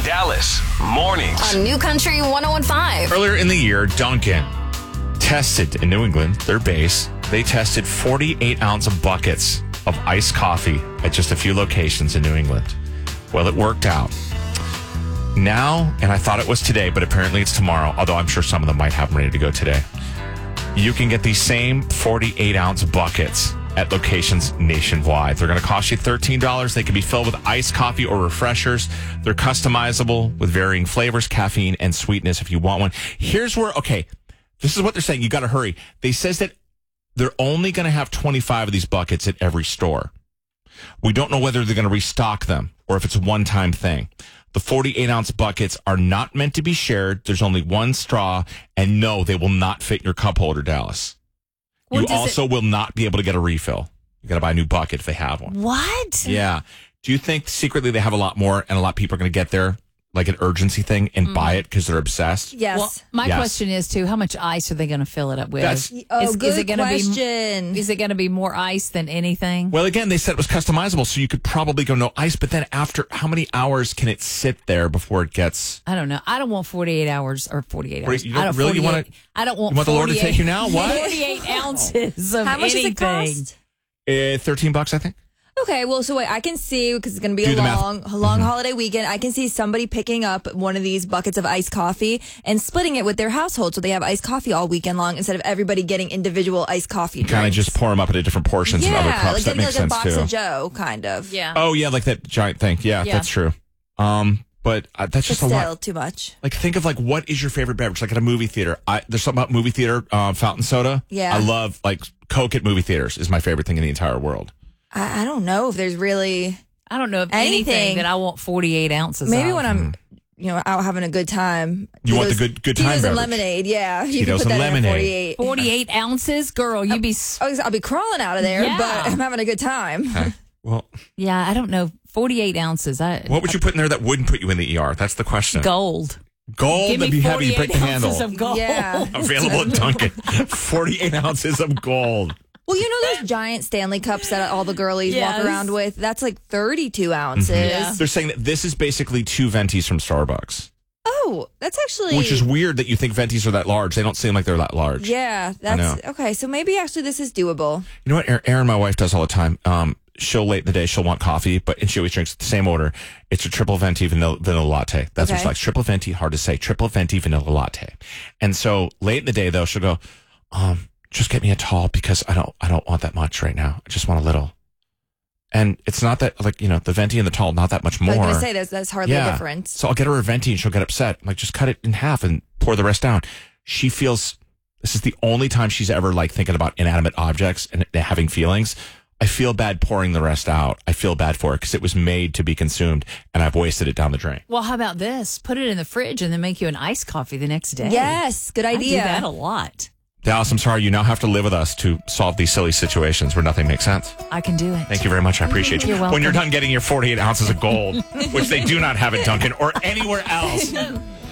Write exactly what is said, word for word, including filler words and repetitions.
Dallas Mornings on New Country one oh one point five. Earlier in the year, Dunkin' tested in New England, their base, they tested forty-eight ounce buckets of iced coffee at just a few locations in New England. Well, it worked out. Now, and I thought it was today, but apparently it's tomorrow, although I'm sure some of them might have them ready to go today. You can get these same forty-eight ounce buckets at locations nationwide. They're going to cost you thirteen dollars. They can be filled with iced coffee or refreshers. They're customizable with varying flavors, caffeine, and sweetness if you want one. Here's where, okay, this is what they're saying. You got to hurry. They says that they're only going to have twenty-five of these buckets at every store. We don't know whether they're going to restock them or if it's a one-time thing. The forty-eight ounce buckets are not meant to be shared. There's only one straw. And no, they will not fit in your cup holder, Dallas. What you also it... will not be able to get a refill. You got to buy a new bucket if they have one. What? Yeah. Do you think secretly they have a lot more and a lot of people are going to get there, like an urgency thing, and mm. buy it because they're obsessed? Yes. Well, my yes. question is, too, how much ice are they going to fill it up with? That's, is, oh, good is it gonna question. Be, is it going to be more ice than anything? Well, again, they said it was customizable, so you could probably go no ice, but then after, how many hours can it sit there before it gets... I don't know. I don't want forty-eight hours or forty-eight hours. You don't I don't, really want to... I don't want You want the Lord to take you now? What? forty-eight ounces of How much anything. does it cost? Uh, thirteen bucks, I think. Okay, well, so wait, I can see, because it's going to be Do a the long, math. long Mm-hmm. holiday weekend, I can see somebody picking up one of these buckets of iced coffee and splitting it with their household, so they have iced coffee all weekend long instead of everybody getting individual iced coffee drinks. Kind of just pour them up into different portions yeah, and other cups. like That getting makes like sense, a box too. of Joe, kind of. Yeah. Oh, yeah, like that giant thing. Yeah, Yeah. that's true. Um, But uh, that's But just a still, lot. too much. Like, think of, like, what is your favorite beverage? Like, at a movie theater. I, there's something about movie theater, uh, fountain soda. Yeah. I love, like, Coke at movie theaters is my favorite thing in the entire world. I, I don't know if there's really... I don't know if Anything. anything that I want forty-eight ounces Maybe of. when I'm, you know, out having a good time. You want the Tito's- good- good time Tito's and beverage. lemonade, yeah. You Tito's can put and that in lemonade. at forty-eight. forty-eight ounces? Girl, you'd be... s- Oh, I'll be crawling out of there, Yeah. but I'm having a good time. Okay. Well, Yeah, I don't know. forty-eight ounces. I, what would you put in there that wouldn't put you in the E R? That's the question. Gold. Gold Give would me be heavy. You break the forty-eight handle. ounces of gold. Yeah. Available at Dunkin'. forty-eight ounces of gold. Well, you know those giant Stanley cups that all the girlies Yes. walk around with? That's like thirty-two ounces. Yeah. They're saying that this is basically two Ventis from Starbucks, Oh, that's actually... which is weird that you think Ventis are that large. They don't seem like they're that large. Yeah, know. that's... Okay, so maybe actually this is doable. You know what Erin, Erin, my wife, does all the time? Um, she'll late in the day, she'll want coffee, but and she always drinks the same order. It's a triple venti vanilla, vanilla latte. That's what Okay. she likes. Triple venti, hard to say. Triple venti vanilla latte. And so late in the day, though, she'll go, um, just get me a tall because I don't, I don't want that much right now. I just want a little. And it's not that, like, you know, the venti and the tall, not that much more. I was going to say, there's, that's hardly Yeah. a difference. So I'll get her a venti and she'll get upset. I'm like, just cut it in half and pour the rest down. She feels, this is the only time she's ever like thinking about inanimate objects and having feelings. I feel bad pouring the rest out. I feel bad for it because it was made to be consumed and I've wasted it down the drain. Well, how about this? Put it in the fridge and then make you an iced coffee the next day. Yes, good idea. I do that a lot. Dallas, I'm sorry. You now have to live with us to solve these silly situations where nothing makes sense. I can do it. Thank you very much. I appreciate you. You're welcome. When you're done getting your forty-eight ounces of gold, which they do not have at Dunkin' or anywhere else.